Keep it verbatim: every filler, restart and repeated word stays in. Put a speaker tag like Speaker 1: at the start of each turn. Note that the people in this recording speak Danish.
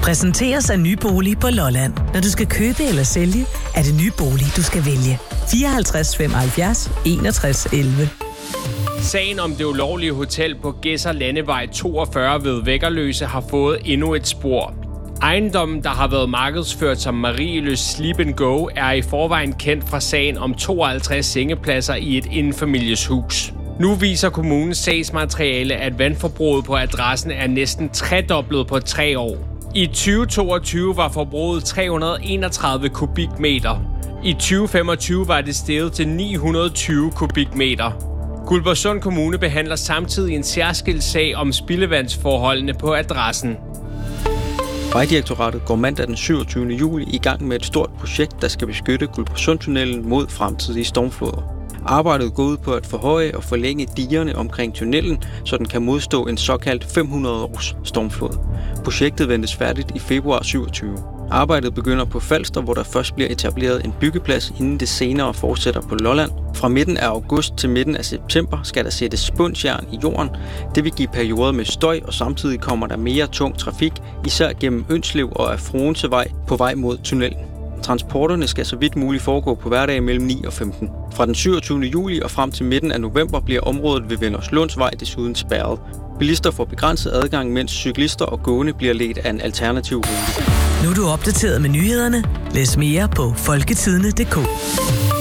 Speaker 1: Præsenteres af Ny Bolig på Lolland. Når du skal købe eller sælge, er det Ny Bolig, du skal vælge. fireoghalvtreds femoghalvfjerds enogtres elleve.
Speaker 2: Sagen om det ulovlige hotel på Gedser Landevej toogfyrre ved Væggerløse har fået endnu et spor. Ejendommen, der har været markedsført som Marieløs Sleep and Go, er i forvejen kendt fra sagen om tooghalvtreds sengepladser i et enfamilies hus. Nu viser kommunens sagsmateriale, at vandforbruget på adressen er næsten tredoblet på tre år. I tyve toogtyve var forbruget tre hundrede enogtredive kubikmeter. I tyve femogtyve var det steget til ni hundrede og tyve kubikmeter. Guldborgsund Kommune behandler samtidig en særskilt sag om spildevandsforholdene på adressen.
Speaker 3: Vejdirektoratet går mandag den syvogtyvende juli i gang med et stort projekt, der skal beskytte Guldborgsundtunnelen mod fremtidige stormfloder. Arbejdet går ud på at forhøje og forlænge digerne omkring tunnelen, så den kan modstå en såkaldt fem hundrede års stormflod. Projektet ventes færdigt i februar syvogtyve. Arbejdet begynder på Falster, hvor der først bliver etableret en byggeplads, inden det senere fortsætter på Lolland. Fra midten af august til midten af september skal der sættes spunsjern i jorden. Det vil give perioder med støj, og samtidig kommer der mere tung trafik, især gennem Ønslev og af Fruensevej på vej mod tunnelen. Transporterne skal så vidt muligt foregå på hverdage mellem ni og femten. Fra den syvogtyvende juli og frem til midten af november bliver området ved Vennerslundsvej desuden spærret. Bilister får begrænset adgang, mens cyklister og gående bliver ledt af en alternativ rute.
Speaker 1: Nu er du opdateret med nyhederne. Læs mere på folketidene punktum d k.